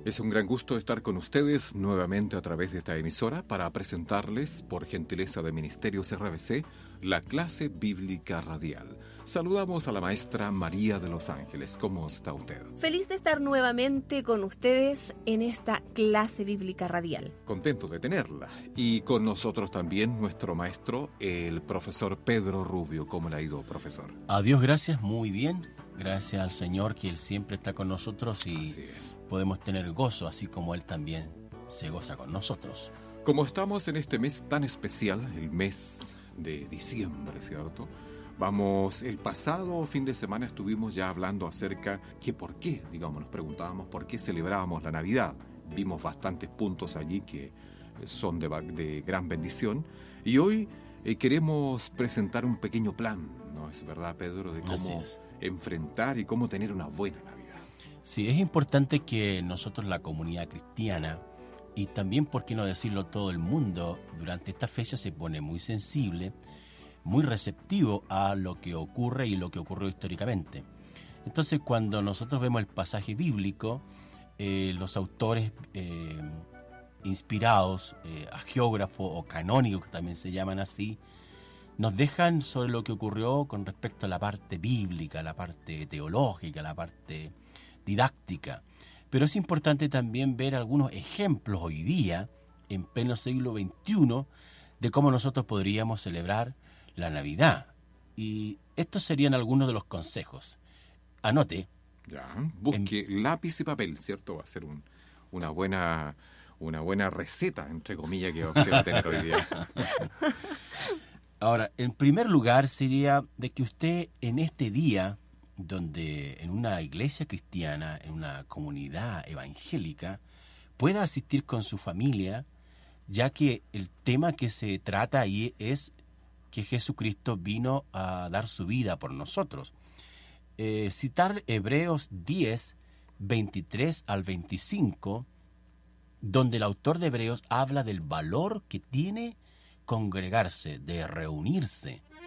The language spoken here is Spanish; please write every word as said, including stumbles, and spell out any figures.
Es un gran gusto estar con ustedes nuevamente a través de esta emisora para presentarles, por gentileza de Ministerios R B C, la clase bíblica radial. Saludamos a la maestra María de los Ángeles. ¿Cómo está usted? Feliz de estar nuevamente con ustedes en esta clase bíblica radial. Contento de tenerla. Y con nosotros también nuestro maestro, el profesor Pedro Rubio. ¿Cómo le ha ido, profesor? A Dios gracias, muy bien. Gracias al Señor que Él siempre está con nosotros y Así es. podemos tener gozo, así como Él también se goza con nosotros. Como estamos en este mes tan especial, el mes de diciembre, ¿cierto? Vamos, el pasado fin de semana estuvimos ya hablando acerca que por qué, digamos, nos preguntábamos por qué celebrábamos la Navidad. Vimos bastantes puntos allí que son de, de gran bendición. Y hoy eh, queremos presentar un pequeño plan, ¿no es verdad, Pedro? De cómo enfrentar y cómo tener una buena Navidad. Sí, es importante que nosotros, la comunidad cristiana, y también, por qué no decirlo, todo el mundo, durante esta fecha se pone muy sensible, muy receptivo a lo que ocurre y lo que ocurrió históricamente. Entonces, cuando nosotros vemos el pasaje bíblico, eh, los autores eh, inspirados, eh, hagiógrafos o canónicos, que también se llaman así, nos dejan sobre lo que ocurrió con respecto a la parte bíblica, la parte teológica, la parte didáctica. Pero es importante también ver algunos ejemplos hoy día, en pleno siglo veintiuno, de cómo nosotros podríamos celebrar la Navidad. Y estos serían algunos de los consejos. Anote. Ya, busque en... lápiz y papel, ¿cierto? Va a ser un, una buena una buena receta, entre comillas, que, que va a tener hoy día. Ahora, en primer lugar sería de que usted en este día, donde en una iglesia cristiana, en una comunidad evangélica, pueda asistir con su familia, ya que el tema que se trata ahí es que Jesucristo vino a dar su vida por nosotros. Eh, citar Hebreos diez, veintitrés al veinticinco, donde el autor de Hebreos habla del valor que tiene congregarse, de reunirse.